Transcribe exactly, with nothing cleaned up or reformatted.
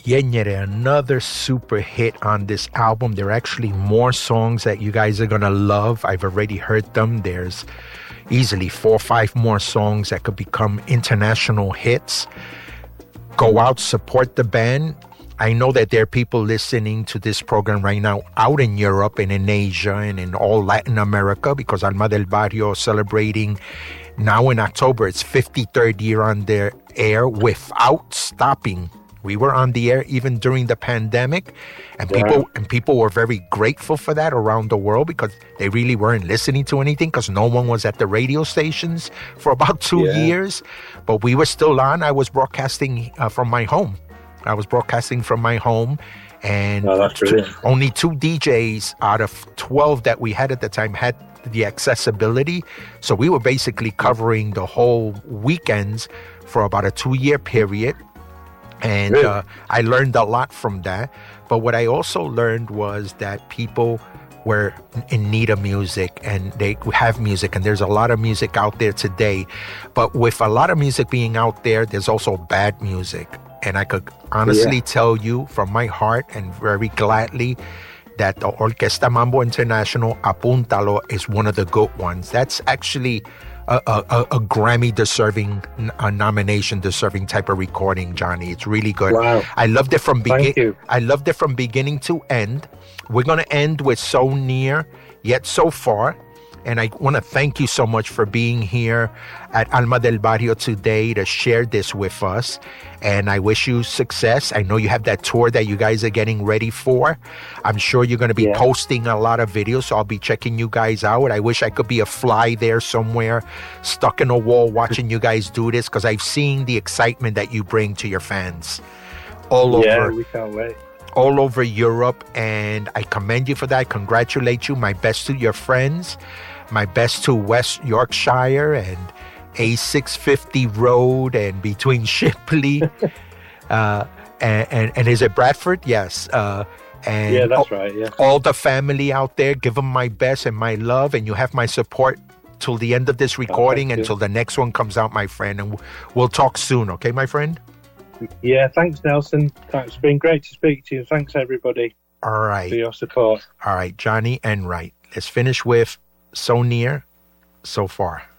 Yenyere, another super hit on this album. There are actually more songs that you guys are going to love. I've already heard them. There's easily four or five more songs that could become international hits. Go out, support the band. I know that there are people listening to this program right now out in Europe and in Asia and in all Latin America, because Alma del Barrio is celebrating now in October its fifty-third year on the air without stopping. We were on the air even during the pandemic, and Yeah. people and people were very grateful for that around the world, because they really weren't listening to anything because no one was at the radio stations for about two Yeah. years. But we were still on. I was broadcasting uh, from my home. I was broadcasting from my home, and Oh, that's brilliant. only two D Js out of twelve that we had at the time had the accessibility. So we were basically covering the whole weekends for about a two-year period. And Really? uh, I learned a lot from that. But what I also learned was that people were in need of music, and they have music, and there's a lot of music out there today. But with a lot of music being out there, there's also bad music. And I could honestly Yeah. tell you from my heart and very gladly that the Orquesta Mambo International, Apuntalo, is one of the good ones. That's actually a, a, a a Grammy-deserving, a nomination-deserving type of recording, Johnny. It's really good. Wow. I loved it from Thank begin. you. I loved it from beginning to end. We're going to end with So Near, Yet So Far. And I want to thank you so much for being here at Alma del Barrio today to share this with us. And I wish you success. I know you have that tour that you guys are getting ready for. I'm sure you're going to be Yeah. posting a lot of videos, so I'll be checking you guys out. I wish I could be a fly there somewhere, stuck in a wall watching you guys do this, because I've seen the excitement that you bring to your fans all Yeah, over we can't wait. all over Europe, and I commend you for that. I congratulate you. My best to your friends. My best to West Yorkshire and A six fifty Road and between Shipley uh, and, and, and is it Bradford? Yes. Uh, and Yeah, that's all, right, yeah. all the family out there, give them my best and my love, and you have my support till the end of this recording, you. until the next one comes out, my friend, and we'll talk soon, okay, my friend? Yeah, thanks, Nelson. Thanks. It's been great to speak to you. Thanks, everybody, All right. for your support. All right, Johnny and Wright. Let's finish with So Near, So Far.